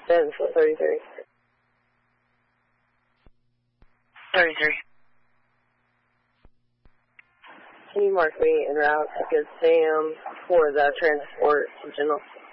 10 for 33. 33. Can you mark me en route to Good Sam for the transport to General?